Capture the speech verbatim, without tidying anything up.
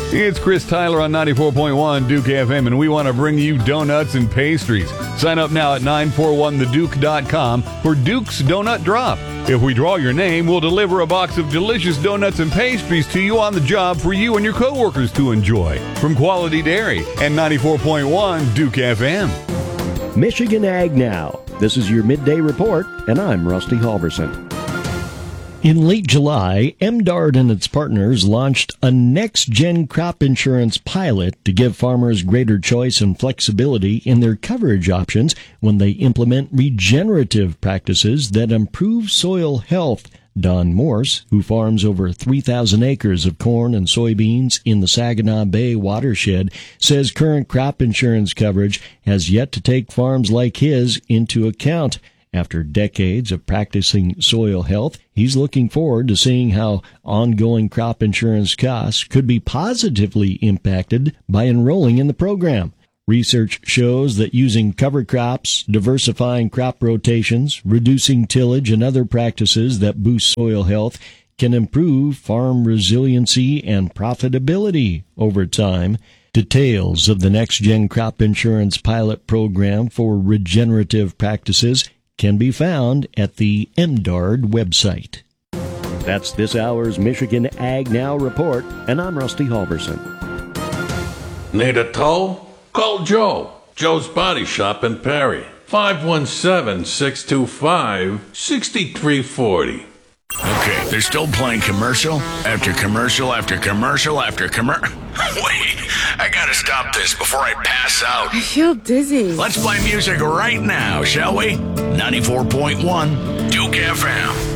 It's Chris Tyler on ninety-four point one Duke F M, and we want to bring you donuts and pastries. Sign up now at nine four one the duke dot com for Duke's Donut Drop. If we draw your name, we'll deliver a box of delicious donuts and pastries to you on the job for you and your coworkers to enjoy. From Quality Dairy and ninety-four point one Duke F M. Michigan Ag Now. This is your midday report, and I'm Rusty Halverson. In late July, M D A R D and its partners launched a next-gen crop insurance pilot to give farmers greater choice and flexibility in their coverage options when they implement regenerative practices that improve soil health. Don Morse, who farms over three thousand acres of corn and soybeans in the Saginaw Bay watershed, says current crop insurance coverage has yet to take farms like his into account. After decades of practicing soil health, he's looking forward to seeing how ongoing crop insurance costs could be positively impacted by enrolling in the program. Research shows that using cover crops, diversifying crop rotations, reducing tillage, and other practices that boost soil health can improve farm resiliency and profitability over time. Details of the Next Gen Crop Insurance Pilot Program for Regenerative Practices can be found at the M D A R D website. That's this hour's Michigan Ag Now report, and I'm Rusty Halverson. Need a tow? Call Joe. Joe's Body Shop in Perry. five one seven, six two five, six three four zero. Okay, they're still playing commercial after commercial after commercial after commercial. Wait, I gotta stop this before I pass out. I feel dizzy. Let's play music right now, shall we? ninety-four point one Duke F M.